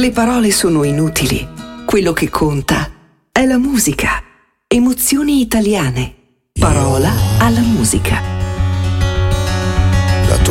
Le parole sono inutili. Quello che conta è la musica. Emozioni italiane. Parola alla musica.